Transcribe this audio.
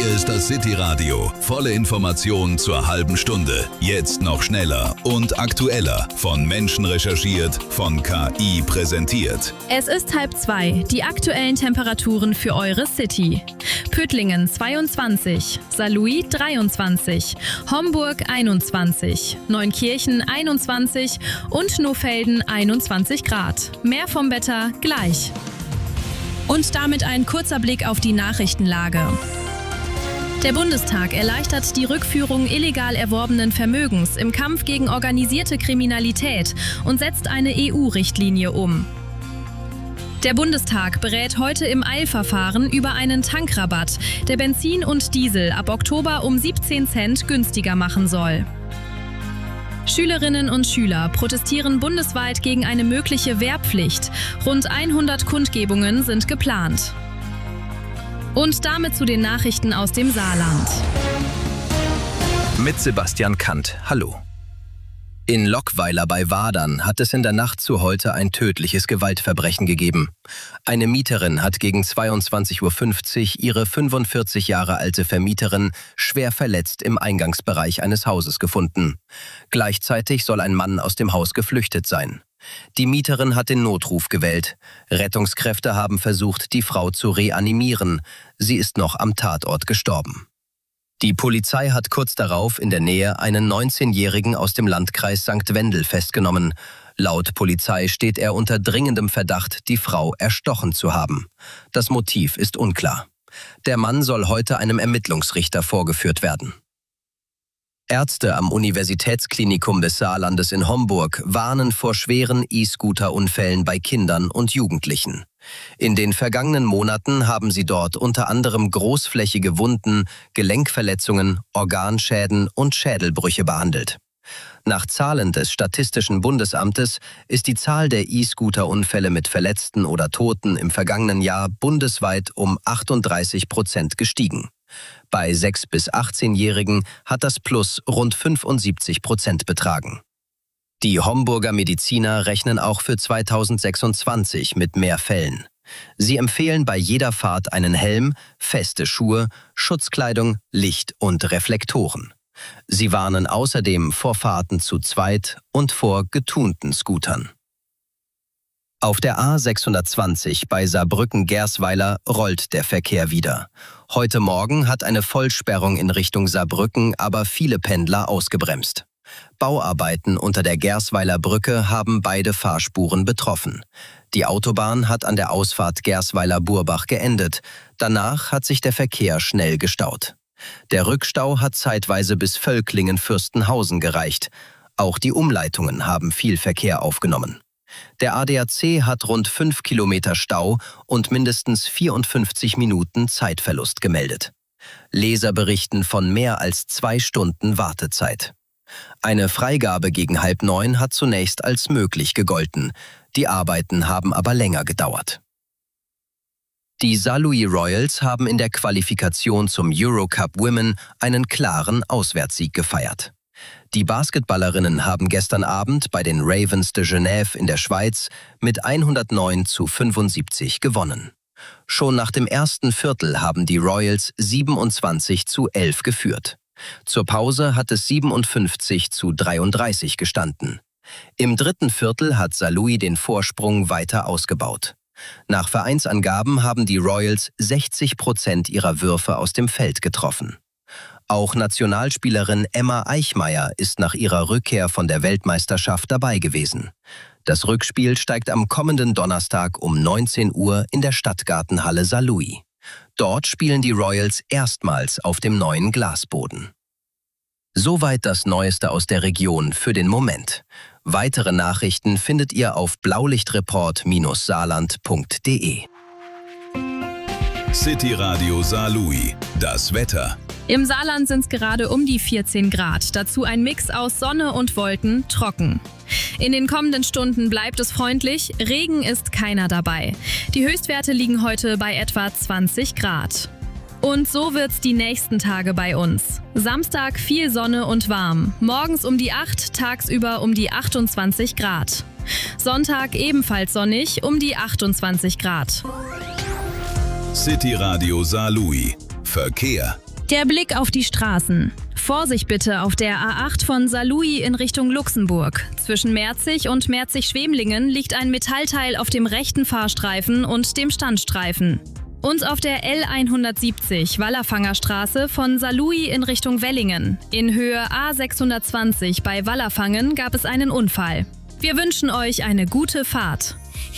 Hier ist das City Radio. Volle Informationen zur halben Stunde. Jetzt noch schneller und aktueller. Von Menschen recherchiert, von KI präsentiert. Es ist 1:30. Die aktuellen Temperaturen für eure City. Püttlingen 22, Saarlouis 23, Homburg 21, Neunkirchen 21 und Nohfelden 21 Grad. Mehr vom Wetter gleich. Und damit ein kurzer Blick auf die Nachrichtenlage. Der Bundestag erleichtert die Rückführung illegal erworbenen Vermögens im Kampf gegen organisierte Kriminalität und setzt eine EU-Richtlinie um. Der Bundestag berät heute im Eilverfahren über einen Tankrabatt, der Benzin und Diesel ab Oktober um 17 Cent günstiger machen soll. Schülerinnen und Schüler protestieren bundesweit gegen eine mögliche Wehrpflicht. Rund 100 Kundgebungen sind geplant. Und damit zu den Nachrichten aus dem Saarland. Mit Sebastian Kant. Hallo. In Lockweiler bei Wadern hat es in der Nacht zu heute ein tödliches Gewaltverbrechen gegeben. Eine Mieterin hat gegen 22:50 Uhr ihre 45 Jahre alte Vermieterin schwer verletzt im Eingangsbereich eines Hauses gefunden. Gleichzeitig soll ein Mann aus dem Haus geflüchtet sein. Die Mieterin hat den Notruf gewählt. Rettungskräfte haben versucht, die Frau zu reanimieren. Sie ist noch am Tatort gestorben. Die Polizei hat kurz darauf in der Nähe einen 19-Jährigen aus dem Landkreis St. Wendel festgenommen. Laut Polizei steht er unter dringendem Verdacht, die Frau erstochen zu haben. Das Motiv ist unklar. Der Mann soll heute einem Ermittlungsrichter vorgeführt werden. Ärzte am Universitätsklinikum des Saarlandes in Homburg warnen vor schweren E-Scooter-Unfällen bei Kindern und Jugendlichen. In den vergangenen Monaten haben sie dort unter anderem großflächige Wunden, Gelenkverletzungen, Organschäden und Schädelbrüche behandelt. Nach Zahlen des Statistischen Bundesamtes ist die Zahl der E-Scooter-Unfälle mit Verletzten oder Toten im vergangenen Jahr bundesweit um 38% gestiegen. Bei 6- bis 18-Jährigen hat das Plus rund 75% betragen. Die Homburger Mediziner rechnen auch für 2026 mit mehr Fällen. Sie empfehlen bei jeder Fahrt einen Helm, feste Schuhe, Schutzkleidung, Licht und Reflektoren. Sie warnen außerdem vor Fahrten zu zweit und vor getunten Scootern. Auf der A620 bei Saarbrücken-Gersweiler rollt der Verkehr wieder. Heute Morgen hat eine Vollsperrung in Richtung Saarbrücken aber viele Pendler ausgebremst. Bauarbeiten unter der Gersweiler Brücke haben beide Fahrspuren betroffen. Die Autobahn hat an der Ausfahrt Gersweiler-Burbach geendet. Danach hat sich der Verkehr schnell gestaut. Der Rückstau hat zeitweise bis Völklingen-Fürstenhausen gereicht. Auch die Umleitungen haben viel Verkehr aufgenommen. Der ADAC hat rund 5 Kilometer Stau und mindestens 54 Minuten Zeitverlust gemeldet. Leser berichten von mehr als 2 Stunden Wartezeit. Eine Freigabe gegen 8:30 hat zunächst als möglich gegolten. Die Arbeiten haben aber länger gedauert. Die Saarlouis Royals haben in der Qualifikation zum Eurocup Women einen klaren Auswärtssieg gefeiert. Die Basketballerinnen haben gestern Abend bei den Ravens de Genève in der Schweiz mit 109:75 gewonnen. Schon nach dem ersten Viertel haben die Royals 27:11 geführt. Zur Pause hat es 57:33 gestanden. Im dritten Viertel hat Saarlouis den Vorsprung weiter ausgebaut. Nach Vereinsangaben haben die Royals 60% ihrer Würfe aus dem Feld getroffen. Auch Nationalspielerin Emma Eichmeyer ist nach ihrer Rückkehr von der Weltmeisterschaft dabei gewesen. Das Rückspiel steigt am kommenden Donnerstag um 19 Uhr in der Stadtgartenhalle Saarlouis. Dort spielen die Royals erstmals auf dem neuen Glasboden. Soweit das Neueste aus der Region für den Moment. Weitere Nachrichten findet ihr auf blaulichtreport-saarland.de. City Radio Saarlouis. Das Wetter. Im Saarland sind es gerade um die 14 Grad. Dazu ein Mix aus Sonne und Wolken, trocken. In den kommenden Stunden bleibt es freundlich, Regen ist keiner dabei. Die Höchstwerte liegen heute bei etwa 20 Grad. Und so wird's die nächsten Tage bei uns. Samstag viel Sonne und warm. Morgens um die 8, tagsüber um die 28 Grad. Sonntag ebenfalls sonnig, um die 28 Grad. City Radio Saarlouis. Verkehr. Der Blick auf die Straßen. Vorsicht bitte auf der A8 von Saarlouis in Richtung Luxemburg. Zwischen Merzig und Merzig-Schwemlingen liegt ein Metallteil auf dem rechten Fahrstreifen und dem Standstreifen. Und auf der L170 Wallerfangerstraße von Saarlouis in Richtung Wellingen. In Höhe A620 bei Wallerfangen gab es einen Unfall. Wir wünschen euch eine gute Fahrt.